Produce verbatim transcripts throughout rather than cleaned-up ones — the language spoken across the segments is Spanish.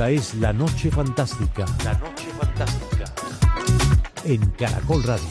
Esta es La Noche Fantástica. La Noche Fantástica. En Caracol Radio.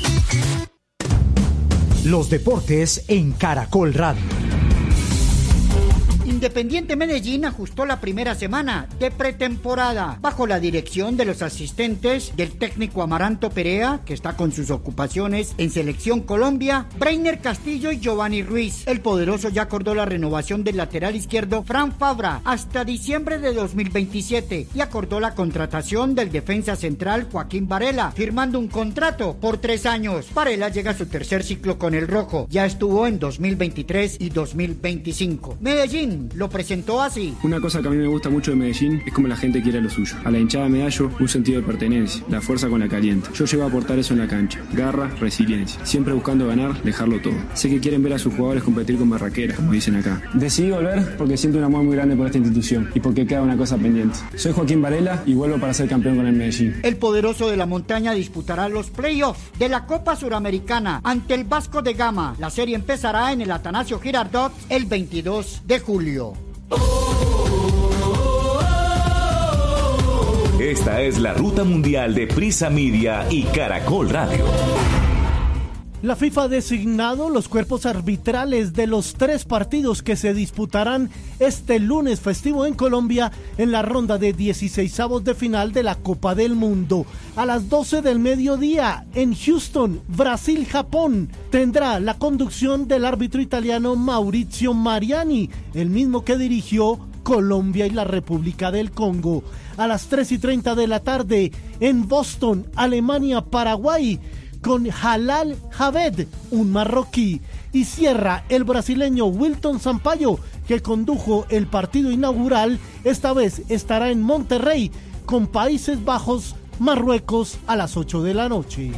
Los deportes en Caracol Radio. Independiente Medellín ajustó la primera semana de pretemporada bajo la dirección de los asistentes del técnico Amaranto Perea, que está con sus ocupaciones en Selección Colombia, Breiner Castillo y Giovanni Ruiz. El poderoso ya acordó la renovación del lateral izquierdo Fran Fabra hasta diciembre de dos mil veintisiete y acordó la contratación del defensa central Joaquín Varela, firmando un contrato por tres años. Varela llega a su tercer ciclo con el rojo, ya estuvo en dos mil veintitrés y dos mil veinticinco. Medellín lo presentó así. Una cosa que a mí me gusta mucho de Medellín es como la gente quiere lo suyo. A la hinchada de Medallo, un sentido de pertenencia, la fuerza con la caliente. Yo llego a aportar eso en la cancha. Garra, resiliencia. Siempre buscando ganar, dejarlo todo. Sé que quieren ver a sus jugadores competir con barraquera, como dicen acá. Decidí volver porque siento un amor muy grande por esta institución y porque queda una cosa pendiente. Soy Joaquín Varela y vuelvo para ser campeón con el Medellín. El poderoso de la montaña disputará los playoffs de la Copa Suramericana ante el Vasco de Gama. La serie empezará en el Atanasio Girardot el veintidós de julio. Esta es la ruta mundial de Prisa Media y Caracol Radio. La FIFA ha designado los cuerpos arbitrales de los tres partidos que se disputarán este lunes festivo en Colombia en la ronda de dieciseisavos de final de la Copa del Mundo. A las doce del mediodía en Houston, Brasil-Japón, tendrá la conducción del árbitro italiano Maurizio Mariani, el mismo que dirigió Colombia y la República del Congo. A las tres y treinta de la tarde en Boston, Alemania-Paraguay, con Halal Javed, un marroquí, y cierra el brasileño Wilton Sampaio, que condujo el partido inaugural. Esta vez estará en Monterrey con Países Bajos, Marruecos a las ocho de la noche.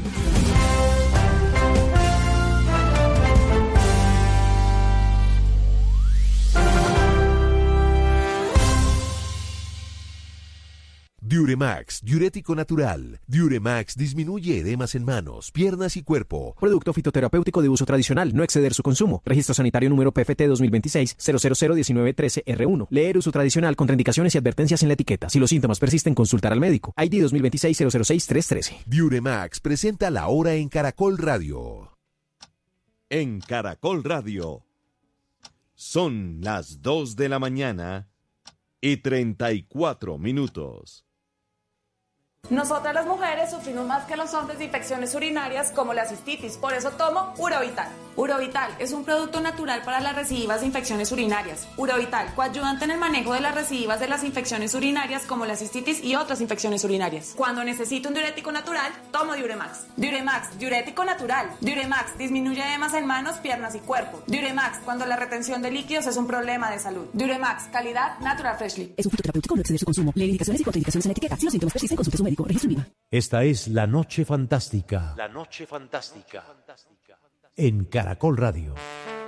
Diuremax, diurético natural. Diuremax disminuye edemas en manos, piernas y cuerpo. Producto fitoterapéutico de uso tradicional, no exceder su consumo. Registro sanitario número P F T dos mil veintiséis cero cero cero diecinueve trece R uno. Leer uso tradicional, contraindicaciones y advertencias en la etiqueta. Si los síntomas persisten, consultar al médico. I D dos mil veintiséis cero cero seis tres trece. Diuremax presenta la hora en Caracol Radio. En Caracol Radio. Son las dos de la mañana y treinta y cuatro minutos. Nosotras las mujeres sufrimos más que los hombres de infecciones urinarias como la cistitis, por eso tomo Urovital. Urovital es un producto natural para las recidivas de infecciones urinarias. Urovital, coayudante en el manejo de las recidivas de las infecciones urinarias como la cistitis y otras infecciones urinarias. Cuando necesito un diurético natural, tomo Diuremax. Diuremax, diurético natural. Diuremax disminuye edemas en manos, piernas y cuerpo. Diuremax, cuando la retención de líquidos es un problema de salud. Diuremax, calidad Natural Freshly. Es un fitoterapéutico, no exceder su consumo. Lee indicaciones y contraindicaciones en la etiqueta. Si los síntomas persisten, consulte a su médico. Registro IVA. Esta es La Noche Fantástica. La Noche Fantástica. En Caracol Radio.